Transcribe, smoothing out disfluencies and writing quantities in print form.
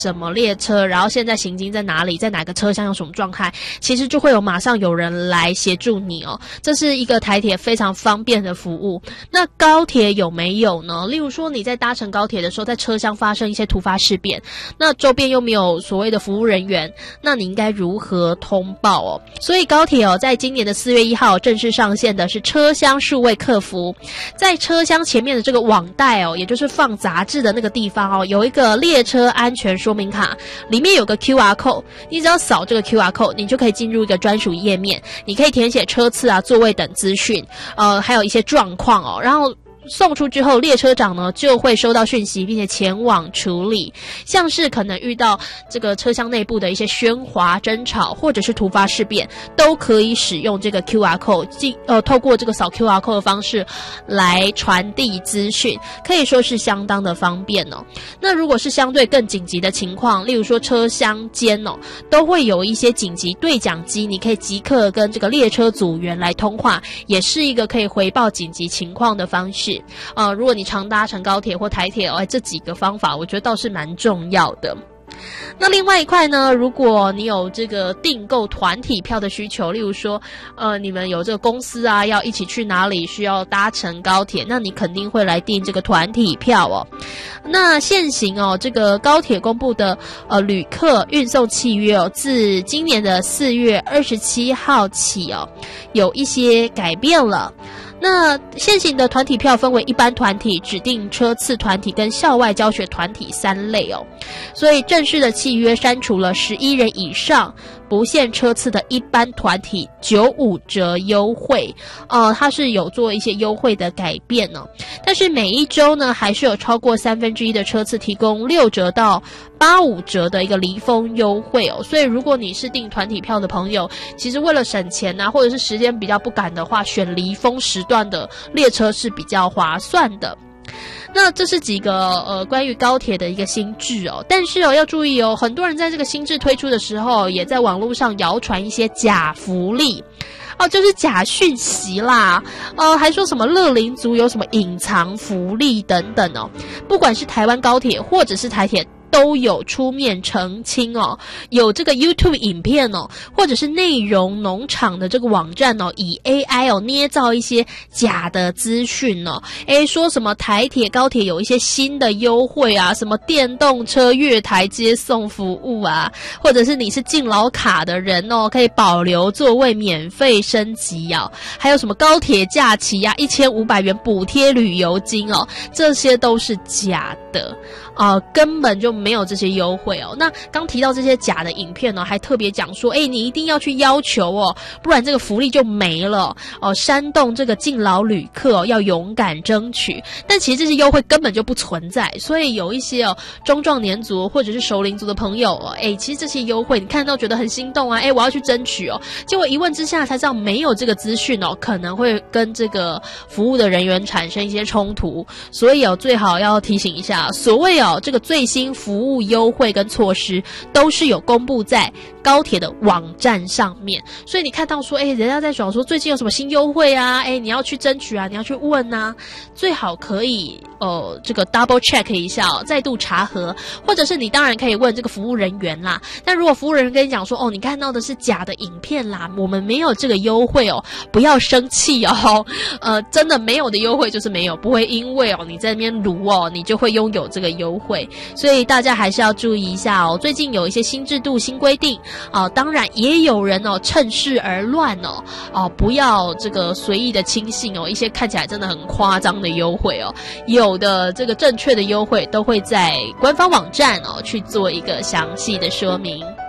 什么列车，然后现在行经在哪里，在哪个车厢有什么状态，其实就会有马上有人来协助你哦。这是一个台铁非常方便的服务。那高铁有没有呢？例如说你在搭乘高铁的时候，在车厢发生一些突发事变，那周边又没有所谓的服务人员，那你应该如何通报哦？所以高铁在今年的4月1号正式上线的是车厢数位客服，在车厢前面的这个网带也就是放杂志的那个地方有一个列车安全说明卡，里面有个 QR code， 你只要扫这个 QR code， 你就可以进入一个专属页面，你可以填写车次座位等资讯，还有一些状况然后送出之后，列车长呢就会收到讯息，并且前往处理。像是可能遇到这个车厢内部的一些喧哗、争吵，或者是突发事变，都可以使用这个 QR code， 透过这个扫 QR code 的方式来传递资讯，可以说是相当的方便哦。那如果是相对更紧急的情况，例如说车厢间都会有一些紧急对讲机，你可以即刻跟这个列车组员来通话，也是一个可以回报紧急情况的方式。如果你常搭乘高铁或台铁这几个方法我觉得倒是蛮重要的。那另外一块呢，如果你有这个订购团体票的需求，例如说你们有这个公司要一起去哪里需要搭乘高铁，那你肯定会来订这个团体票那现行这个高铁公布的旅客运送契约自今年的4月27号起有一些改变了。那现行的团体票分为一般团体、指定车次团体跟校外教学团体3类所以正式的契约删除了11人以上不限车次的一般团体95折优惠它是有做一些优惠的改变但是每一周呢还是有超过1/3的车次提供6折到85折的一个离峰优惠所以如果你是订团体票的朋友，其实为了省钱或者是时间比较不赶的话，选离峰时段的列车是比较划算的。那这是几个关于高铁的一个新制但是要注意很多人在这个新制推出的时候，也在网络上谣传一些假福利就是假讯息啦还说什么乐龄族有什么隐藏福利等等不管是台湾高铁或者是台铁都有出面澄清有这个 YouTube 影片或者是内容农场的这个网站以 AI 捏造一些假的资讯说什么台铁高铁有一些新的优惠什么电动车月台接送服务或者是你是敬老卡的人可以保留座位免费升级还有什么高铁假期1500元补贴旅游金这些都是假的根本就没有这些优惠那刚提到这些假的影片还特别讲说你一定要去要求不然这个福利就没了煽动这个敬老旅客要勇敢争取，但其实这些优惠根本就不存在。所以有一些中壮年族或者是熟龄族的朋友其实这些优惠你看到觉得很心动我要去争取结果一问之下才知道没有这个资讯可能会跟这个服务的人员产生一些冲突。所以最好要提醒一下，所谓这个最新服务优惠跟措施都是有公布在高铁的网站上面，所以你看到说人家在讲说最近有什么新优惠你要去争取你要去问最好可以这个 double check 一下再度查核，或者是你当然可以问这个服务人员啦。但如果服务人员跟你讲说你看到的是假的影片啦，我们没有这个优惠不要生气真的没有的优惠就是没有，不会因为你在那边撸你就会拥有这个优惠。所以大家还是要注意一下最近有一些新制度新规定当然也有人趁势而乱不要这个随意的轻信一些看起来真的很夸张的优惠有的这个正确的优惠都会在官方网站去做一个详细的说明。